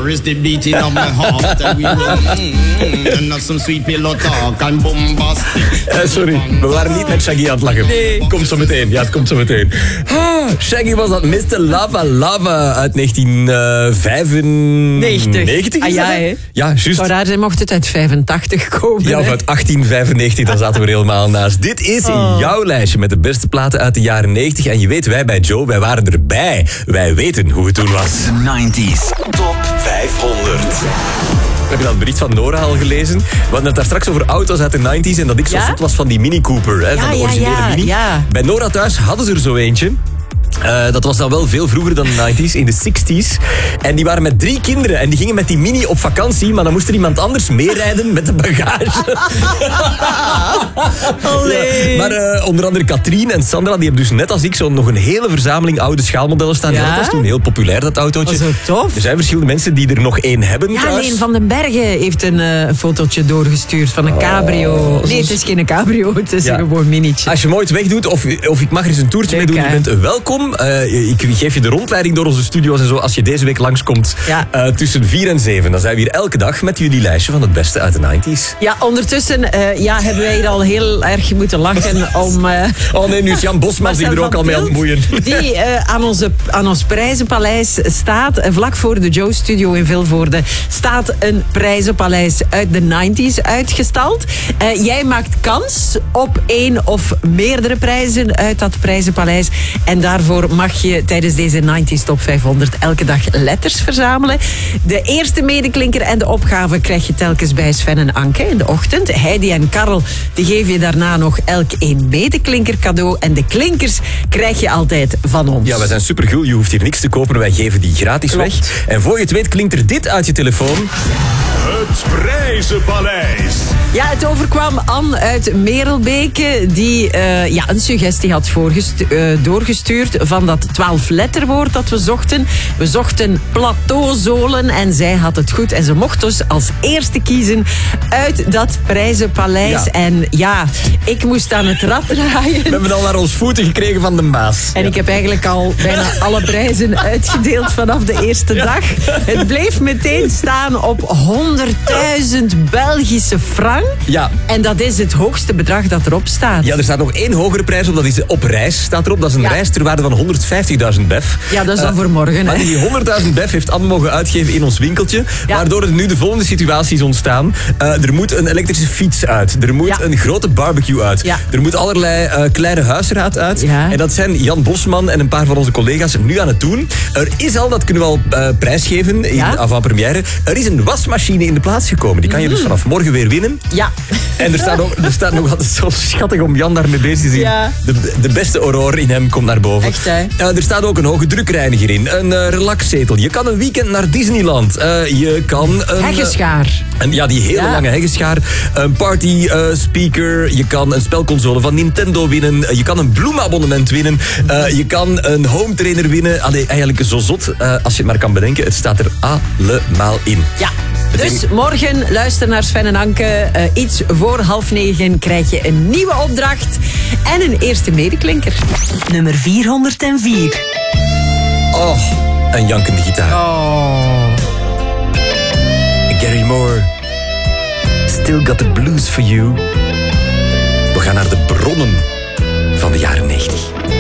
here is the beating of my heart. And we will and have some sweet pillow talk and bombastic. Sorry, we waren niet met Shaggy aan het lachen. Nee. Komt zo meteen, ja, het komt zo meteen. Shaggy was dat Mr. Lava Lava uit 1995. Ah, ja, hè? Ja, juist. Zou raar zijn mocht het uit 85 komen. Ja, of hè? uit 1895, daar zaten we er helemaal naast. Dit is jouw lijstje met de beste platen uit de jaren 90. En je weet, wij bij Joe, wij waren erbij. Wij weten hoe het toen was. 90s Top 500. Heb je dat bericht van Nora al gelezen? We hadden het daar straks over auto's uit de 90s en dat ik zo Ja? zot was van die Mini Cooper. Hè, van de originele Mini. ja. Bij Nora thuis hadden ze er zo eentje. Dat was dan wel veel vroeger dan de 90s, in de 60s. En die waren met 3 kinderen en die gingen met die Mini op vakantie, maar dan moest er iemand anders meerijden met de bagage. Allee. Maar onder andere Katrien en Sandra, die hebben dus net als ik zo nog een hele verzameling oude schaalmodellen staan. Ja? Dat was toen heel populair, dat autootje. Oh, zo tof. Er zijn verschillende mensen die er nog één hebben Ja, thuis. Leen van den Bergen heeft een fotootje doorgestuurd van een cabrio. Nee, het is geen cabrio, het is een gewoon minietje. Als je hem ooit wegdoet, of ik mag er eens een toertje mee doen, je bent welkom. Ik geef je de rondleiding door onze studio's en zo. Als je deze week langskomt tussen 4 en 7. Dan zijn we hier elke dag met jullie lijstje van het beste uit de 90s. Ja, ondertussen hebben wij hier al heel erg moeten lachen om... Oh nee, nu is Jan Bosmans die er ook al mee aan het moeien. Die aan ons prijzenpaleis staat, vlak voor de Joe Studio in Vilvoorde, staat een prijzenpaleis uit de 90s uitgestald. Jij maakt kans op 1 of meerdere prijzen uit dat prijzenpaleis. En daarvoor mag je tijdens deze 90s Top 500 elke dag letters verzamelen. De eerste medeklinker en de opgave krijg je telkens bij Sven en Anke in de ochtend. Heidi en Karel die geven je daarna nog elk 1 medeklinker cadeau. En de klinkers krijg je altijd van ons. Ja, wij zijn supergoed. Je hoeft hier niks te kopen. Wij geven die gratis weg. En voor je het weet klinkt er dit uit je telefoon. Het Prijzenpaleis. Ja, het overkwam Anne uit Merelbeke die een suggestie had doorgestuurd van dat 12-letterwoord dat we zochten. We zochten plateauzolen en zij had het goed. En ze mocht dus als eerste kiezen uit dat prijzenpaleis. Ja. En ja, ik moest aan het rad draaien. We hebben al naar ons voeten gekregen van de Maas. En ik heb eigenlijk al bijna alle prijzen uitgedeeld vanaf de eerste dag. Het bleef meteen staan op 100.000 Belgische frank. Ja. En dat is het hoogste bedrag dat erop staat. Ja, er staat nog 1 hogere prijs op. Dat is op reis, staat erop. Dat is een reis ter waarde van 150.000 bef. Ja, dat is dan voor morgen. Maar Hè. die 100.000 bef heeft Anne mogen uitgeven in ons winkeltje. Ja. Waardoor er nu de volgende situatie is ontstaan. Er moet een elektrische fiets uit. Er moet een grote barbecue uit. Ja. Er moet allerlei kleine huisraad uit. Ja. En dat zijn Jan Bosman en een paar van onze collega's nu aan het doen. Er is al, dat kunnen we al prijsgeven in avant-première. Er is een wasmachine in de plaats gekomen. Die kan je dus vanaf morgen weer winnen. Ja. En er staat nog altijd zo schattig om Jan daarmee bezig te zien. Ja. De beste aurore in hem komt naar boven. Echt, hè? Er staat ook een hoge drukreiniger in. Een relaxzetel. Je kan een weekend naar Disneyland. Je kan een... Heggenschaar. Die hele lange heggenschaar. Een party speaker. Je kan een spelconsole van Nintendo winnen. Je kan een bloemabonnement winnen. Je kan een home trainer winnen. Allee, eigenlijk zo zot als je het maar kan bedenken. Het staat er allemaal in. Ja. Dus morgen, luister naar Sven en Anke. Iets voor 8:30 krijg je een nieuwe opdracht en een eerste medeklinker. Nummer 404. Oh, een jankende gitaar. Oh. Gary Moore. Still got the blues for you. We gaan naar de bronnen van de jaren 90.